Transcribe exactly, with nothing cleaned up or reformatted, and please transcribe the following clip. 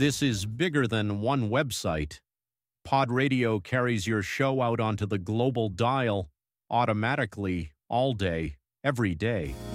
This is bigger than one website. Pod Radio carries your show out onto the global dial automatically all day, every day.